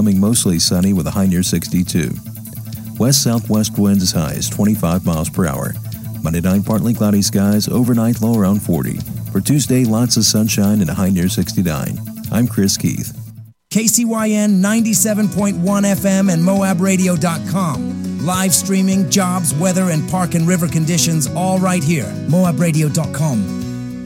becoming mostly sunny with a high near 62. West-southwest winds as high as 25 miles per hour. Monday night, partly cloudy skies, overnight low around 40. For Tuesday, lots of sunshine and a high near 69. I'm Chris Keith. KCYN 97.1 FM and MoabRadio.com. Live streaming, jobs, weather, and park and river conditions all right here. MoabRadio.com.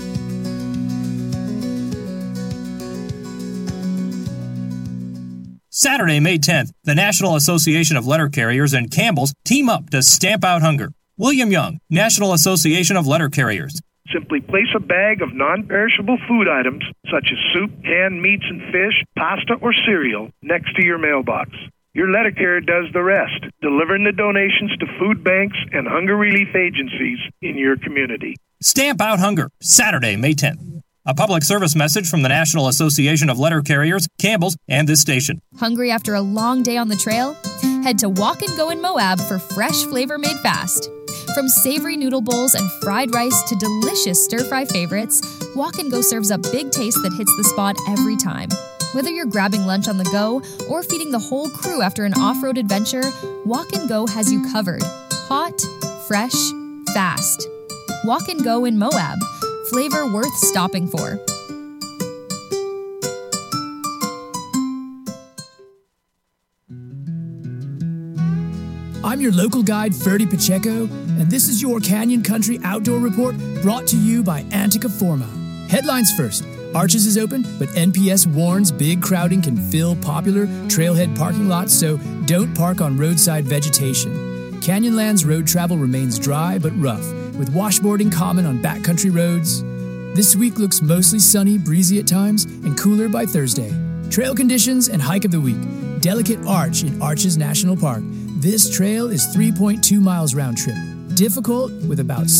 Saturday, May 10th, the National Association of Letter Carriers and Campbell's team up to stamp out hunger. William Young, National Association of Letter Carriers. Simply place a bag of non-perishable food items, such as soup, canned meats and fish, pasta, or cereal, next to your mailbox. Your letter carrier does the rest, delivering the donations to food banks and hunger relief agencies in your community. Stamp out hunger, Saturday, May 10th. A public service message from the National Association of Letter Carriers, Campbell's, and this station. Hungry after a long day on the trail? Head to Walk and Go in Moab for fresh flavor made fast. From savory noodle bowls and fried rice to delicious stir-fry favorites, Walk and Go serves up big taste that hits the spot every time. Whether you're grabbing lunch on the go or feeding the whole crew after an off-road adventure, Walk and Go has you covered. Hot, fresh, fast. Walk and Go in Moab. Flavor worth stopping for. I'm your local guide, Ferdy Pacheco, and this is your Canyon Country Outdoor Report brought to you by Antica Forma. Headlines first. Arches is open, but NPS warns big crowding can fill popular trailhead parking lots, so don't park on roadside vegetation. Canyonland's road travel remains dry but rough, with washboarding common on backcountry roads. This week looks mostly sunny, breezy at times, and cooler by Thursday. Trail conditions and hike of the week. Delicate Arch in Arches National Park. This trail is 3.2 miles round trip. Difficult with about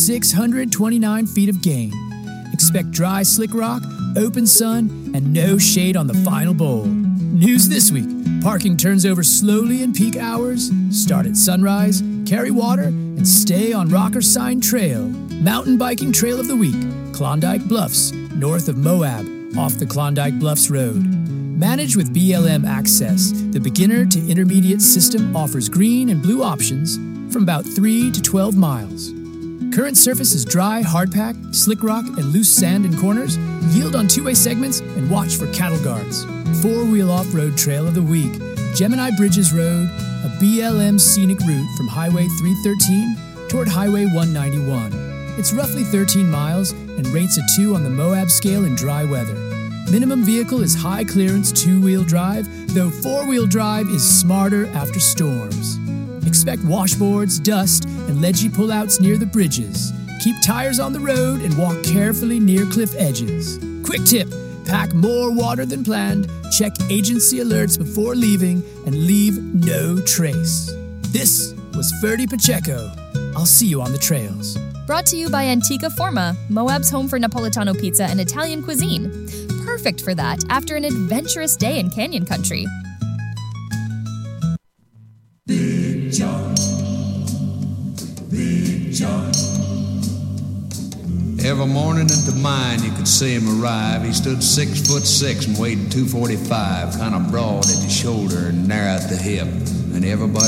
629 feet of gain. Expect dry, slick rock, open sun, and no shade on the final bowl. News this week. Parking turns over slowly in peak hours. Start at sunrise, carry water, and stay on Rocker Sign Trail. Mountain biking trail of the week. Klondike Bluffs, north of Moab, off the Klondike Bluffs Road. Managed with BLM Access, the beginner to intermediate system offers green and blue options from about 3 to 12 miles. Current surface is dry, hardpack, slick rock, and loose sand in corners. Yield on two-way segments and watch for cattle guards. Four-wheel off-road trail of the week. Gemini Bridges Road, a BLM scenic route from Highway 313 toward Highway 191. It's roughly 13 miles and rates a 2 on the Moab scale in dry weather. Minimum vehicle is high clearance two-wheel drive, though four-wheel drive is smarter after storms. Expect washboards, dust, and ledgy pullouts near the bridges. Keep tires on the road and walk carefully near cliff edges. Quick tip, pack more water than planned, check agency alerts before leaving, and leave no trace. This was Ferdy Pacheco. I'll see you on the trails. Brought to you by Antica Forma, Moab's home for Napolitano pizza and Italian cuisine. Perfect for that after an adventurous day in Canyon Country. Big John, Big John. Every morning at the mine you could see him arrive. He stood 6'6" and weighed 245, kind of broad at the shoulder and narrow at the hip. And everybody